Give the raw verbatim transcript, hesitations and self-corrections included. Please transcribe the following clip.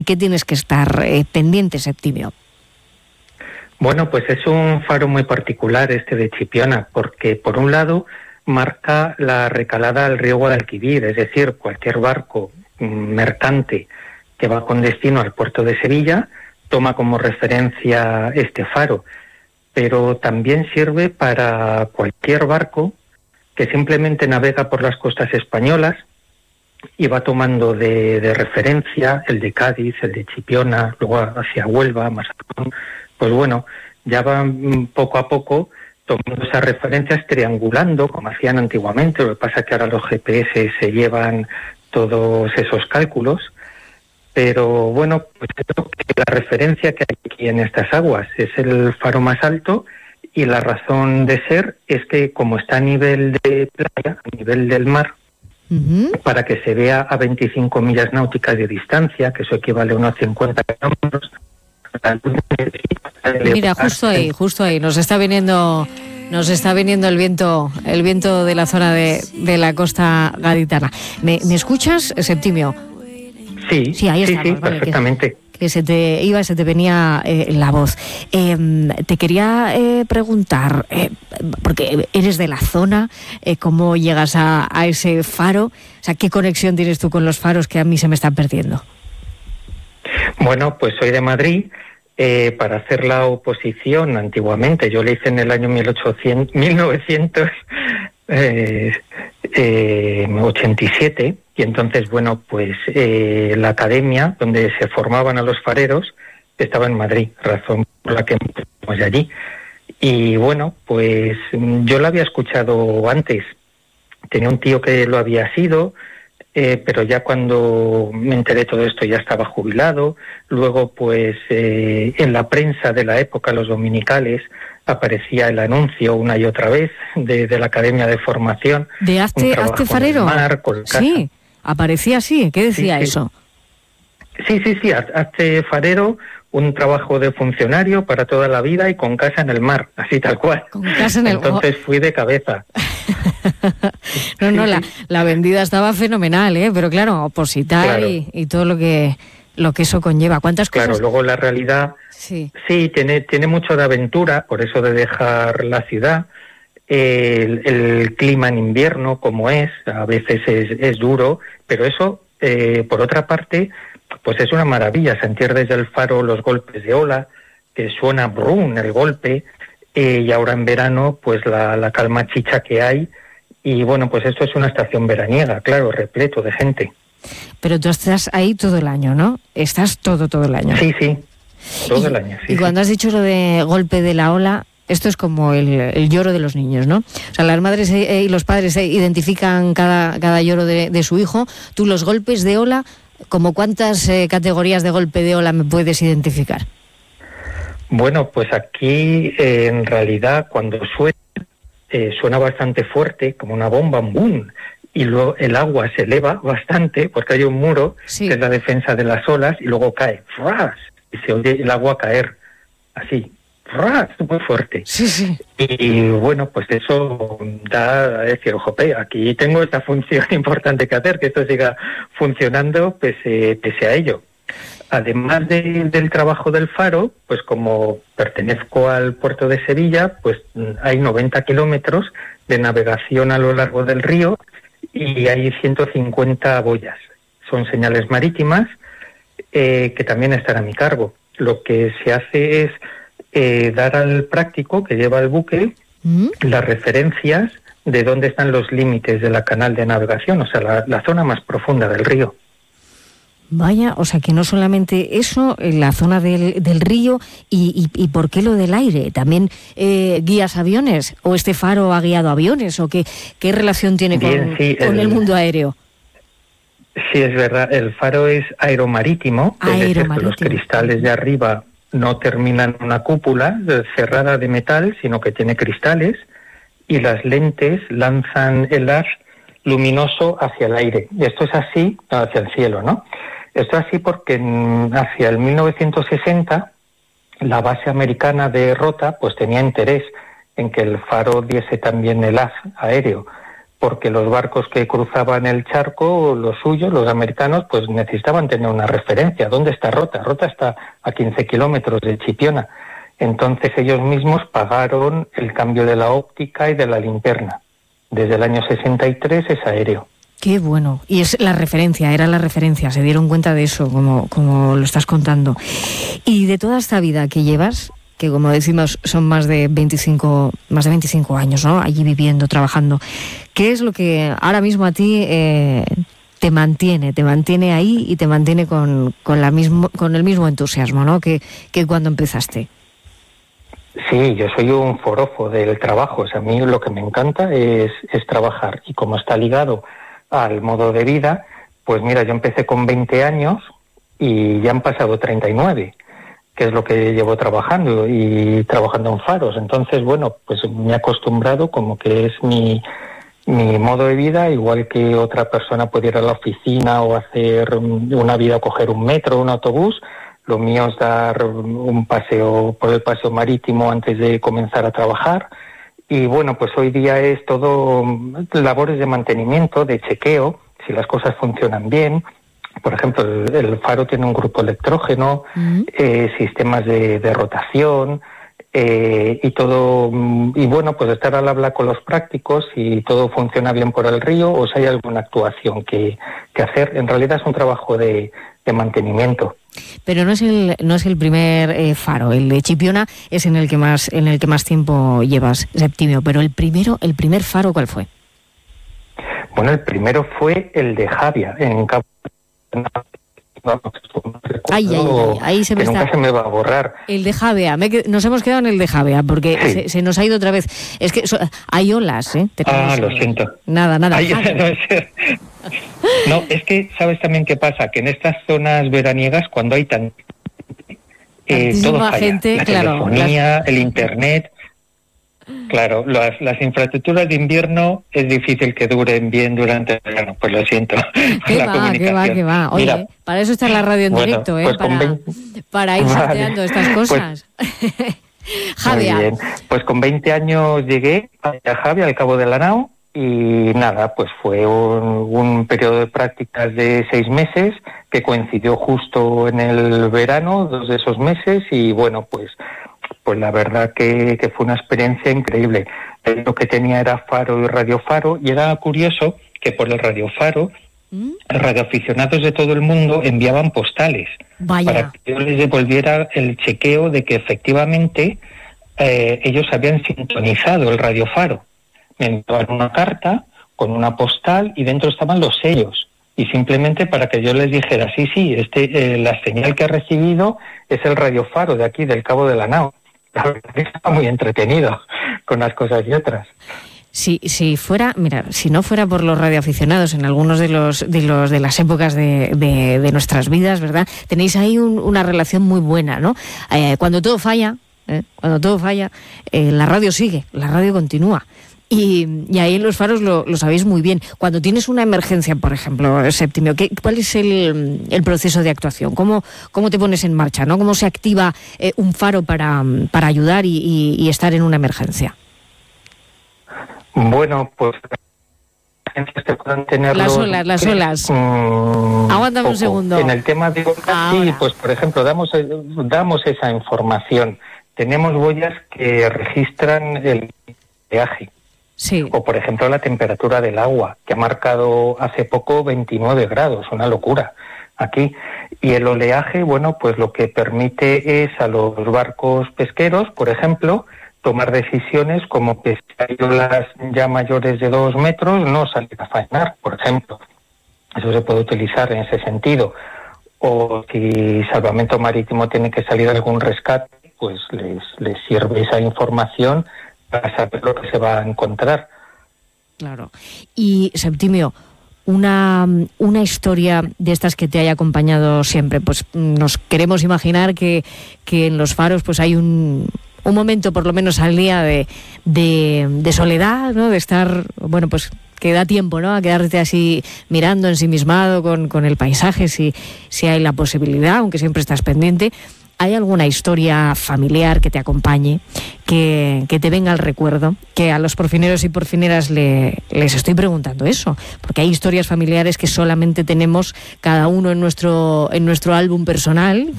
¿Qué tienes que estar eh, pendiente, Septimio? Bueno, pues es un faro muy particular este de Chipiona, porque por un lado marca la recalada al río Guadalquivir, es decir, cualquier barco mercante que va con destino al puerto de Sevilla toma como referencia este faro, pero también sirve para cualquier barco que simplemente navega por las costas españolas y va tomando de, de referencia el de Cádiz, el de Chipiona, luego hacia Huelva, Mazatón. Pues bueno, ya van poco a poco tomando esas referencias, triangulando, como hacían antiguamente. Lo que pasa es que ahora los G P S se llevan todos esos cálculos, pero bueno, pues creo que la referencia que hay aquí en estas aguas es el faro más alto, y la razón de ser es que como está a nivel de playa, a nivel del mar, uh-huh. para que se vea a veinticinco millas náuticas de distancia, que eso equivale a unos cincuenta kilómetros. Mira, justo ahí, justo ahí, nos está viniendo, nos está viniendo el viento, el viento de la zona de, de la costa gaditana. ¿Me, ¿me escuchas, Septimio? Sí, sí, ahí sí, estamos, sí, vale, perfectamente. Que, que se te iba, se te venía eh, la voz. Eh, te quería eh, preguntar, eh, porque eres de la zona, eh, ¿cómo llegas a, a ese faro? O sea, ¿qué conexión tienes tú con los faros que a mí se me están perdiendo? Bueno, pues soy de Madrid. Eh, para hacer la oposición antiguamente, yo la hice en el año mil novecientos ochenta y siete, y entonces, bueno, pues eh, la academia donde se formaban a los fareros estaba en Madrid, razón por la que fuimos de allí. Y bueno, pues yo lo había escuchado antes, tenía un tío que lo había sido, Eh, pero ya cuando me enteré de todo esto ya estaba jubilado. Luego, pues eh, en la prensa de la época, los dominicales, aparecía el anuncio una y otra vez de, de la Academia de Formación. ¿De Hazte, hazte farero? Mar, sí, aparecía así. ¿Qué decía sí, sí. eso? Sí, sí, sí, hazte farero, un trabajo de funcionario para toda la vida y con casa en el mar, así tal cual. Con casa en el... Entonces fui de cabeza. no, no, la, la vendida estaba fenomenal, ¿eh? Pero claro, opositar claro. Y, y todo lo que lo que eso conlleva. ¿Cuántas cosas? Claro, luego la realidad sí, sí tiene, tiene mucho de aventura, por eso de dejar la ciudad. El, el clima en invierno, como es, a veces es, es duro, pero eso, eh, por otra parte, pues es una maravilla, sentir desde el faro los golpes de ola, que suena brum el golpe, eh, y ahora en verano, pues la, la calma chicha que hay. Y bueno, pues esto es una estación veraniega, claro, repleto de gente. Pero tú estás ahí todo el año, ¿no? Estás todo, todo el año. Sí, sí, todo y, el año. Sí, y cuando sí. has dicho lo de golpe de la ola, esto es como el, el lloro de los niños, ¿no? O sea, las madres y los padres identifican cada, cada lloro de, de su hijo. Tú los golpes de ola, ¿como cuántas eh, categorías de golpe de ola me puedes identificar? Bueno, pues aquí eh, en realidad cuando suena, Eh, suena bastante fuerte, como una bomba, un boom, y luego el agua se eleva bastante, porque hay un muro, sí. que es la defensa de las olas, y luego cae, ¡fras! Y se oye el agua caer, así, ¡fras! Muy fuerte. Sí, sí. Y, y bueno, pues eso da a decir, jope, aquí tengo esta función importante que hacer, que esto siga funcionando pese, pese a ello. Además de, del trabajo del faro, pues como pertenezco al puerto de Sevilla, pues hay noventa kilómetros de navegación a lo largo del río y hay ciento cincuenta boyas. Son señales marítimas eh, que también están a mi cargo. Lo que se hace es eh, dar al práctico que lleva el buque ¿Mm? las referencias de dónde están los límites de la canal de navegación, o sea, la, la zona más profunda del río. Vaya, o sea que no solamente eso, en la zona del, del río, y, y, y ¿por qué lo del aire? ¿También eh, guías aviones? ¿O este faro ha guiado aviones? ¿O qué, qué relación tiene Bien, con, sí, con el, el mundo aéreo? Sí, es verdad, el faro es aeromarítimo, aeromarítimo. Es decir, que los cristales de arriba no terminan en una cúpula cerrada de metal, sino que tiene cristales, y las lentes lanzan el haz luminoso hacia el aire. Y esto es así, hacia el cielo, ¿no? Esto es así porque hacia el mil novecientos sesenta la base americana de Rota pues tenía interés en que el faro diese también el haz aéreo, porque los barcos que cruzaban el charco, los suyos, los americanos, pues necesitaban tener una referencia. ¿Dónde está Rota? Rota está a quince kilómetros de Chipiona. Entonces ellos mismos pagaron el cambio de la óptica y de la linterna. Desde el año sesenta y tres es aéreo. Qué bueno. Y es la referencia, era la referencia. Se dieron cuenta de eso, como, como lo estás contando. Y de toda esta vida que llevas, que como decimos son más de veinticinco, más de veinticinco años, ¿no? Allí viviendo, trabajando. ¿Qué es lo que ahora mismo a ti eh, te mantiene, te mantiene ahí y te mantiene con, con, la mismo, con el mismo entusiasmo, ¿no? que, que cuando empezaste? Sí, yo soy un forofo del trabajo. O sea, a mí lo que me encanta es, es trabajar. Y como está ligado al modo de vida, pues mira, yo empecé con veinte años y ya han pasado treinta y nueve, que es lo que llevo trabajando y trabajando en faros. Entonces, bueno, pues me he acostumbrado como que es mi, mi modo de vida, igual que otra persona puede ir a la oficina o hacer una vida, coger un metro, un autobús. Lo mío es dar un paseo por el paseo marítimo antes de comenzar a trabajar. Y bueno, pues hoy día es todo labores de mantenimiento, de chequeo, si las cosas funcionan bien. Por ejemplo, el, el faro tiene un grupo electrógeno, mm. eh, sistemas de, de rotación eh, y todo. Y bueno, pues estar al habla con los prácticos si todo funciona bien por el río o si hay alguna actuación que, que hacer. En realidad es un trabajo de, de mantenimiento. Pero no es el no es el primer eh, faro, el de Chipiona es en el que más en el que más tiempo llevas, Septimio, pero el primero, el primer faro, ¿cuál fue? Bueno, el primero fue el de Javia, en Cabo. Ay, ay, ay, ahí se me está. Nunca se me va a borrar. El de Javea, me, nos hemos quedado en el de Javea, porque sí. se, se nos ha ido otra vez. Es que so, hay olas, ¿eh? Ah, lo siento. Nada, nada. Ay, no, es, no, es que, ¿sabes también qué pasa? Que en estas zonas veraniegas, cuando hay tan... Eh, todo falla. Gente, la claro, telefonía, las... el internet... Claro, las, las infraestructuras de invierno es difícil que duren bien durante el verano, pues lo siento. ¿Qué la va, qué va, qué va? Oye, Mira, para eso está la radio en bueno, directo, ¿eh? Pues para, veinte... para ir vale. sorteando estas cosas. Pues, Javia. Muy bien. Pues con veinte años llegué a Javia, al Cabo de la Nao, y nada, pues fue un, un periodo de prácticas de seis meses que coincidió justo en el verano, dos de esos meses, y bueno, pues... Pues la verdad que, que fue una experiencia increíble. Lo que tenía era faro y radiofaro, y era curioso que por el radiofaro, ¿Mm? radioaficionados de todo el mundo enviaban postales. Vaya. Para que yo les devolviera el chequeo de que efectivamente eh, ellos habían sintonizado el radiofaro. Me enviaban una carta con una postal y dentro estaban los sellos. Y simplemente para que yo les dijera, sí, sí, este, eh, la señal que he recibido es el radiofaro de aquí, del Cabo de la Nao. La verdad que estaba muy entretenido con unas cosas y otras. Si, si fuera, mira, si no fuera por los radioaficionados en algunos de los de los de las épocas de, de, de nuestras vidas, ¿verdad? Tenéis ahí un, una relación muy buena, ¿no? Eh, cuando todo falla, eh, cuando todo falla, eh, la radio sigue, la radio continúa. Y, y ahí en los faros lo, lo sabéis muy bien. Cuando tienes una emergencia, por ejemplo, Septimio, ¿qué, ¿cuál es el, el proceso de actuación? ¿Cómo, cómo te pones en marcha, ¿no? ¿Cómo se activa eh, un faro para, para ayudar y, y, y estar en una emergencia? Bueno, pues... Te puedan tener las los, olas, las olas. Mmm, Aguántame un segundo. En el tema de olas, sí, pues por ejemplo, damos, damos esa información. Tenemos boyas que registran el oleaje. Sí. O, por ejemplo, la temperatura del agua, que ha marcado hace poco veintinueve grados, una locura aquí. Y el oleaje, bueno, pues lo que permite es a los barcos pesqueros, por ejemplo, tomar decisiones como que si hay olas ya mayores de dos metros, no salir a faenar, por ejemplo. Eso se puede utilizar en ese sentido. O si Salvamento Marítimo tiene que salir a algún rescate, pues les, les sirve esa información para saber lo que se va a encontrar. Claro. Y, Septimio, una, una historia de estas que te haya acompañado siempre, pues nos queremos imaginar que, que en los faros pues hay un, un momento, por lo menos al día, de, de, de soledad, ¿no? De estar, bueno, pues que da tiempo, ¿no? A quedarte así mirando, ensimismado con, con el paisaje, si, si hay la posibilidad, aunque siempre estás pendiente. ¿hay alguna historia familiar que te acompañe, que, que te venga al recuerdo? Que a los porfineros y porfineras le, les estoy preguntando eso, porque hay historias familiares que solamente tenemos cada uno en nuestro, en nuestro álbum personal,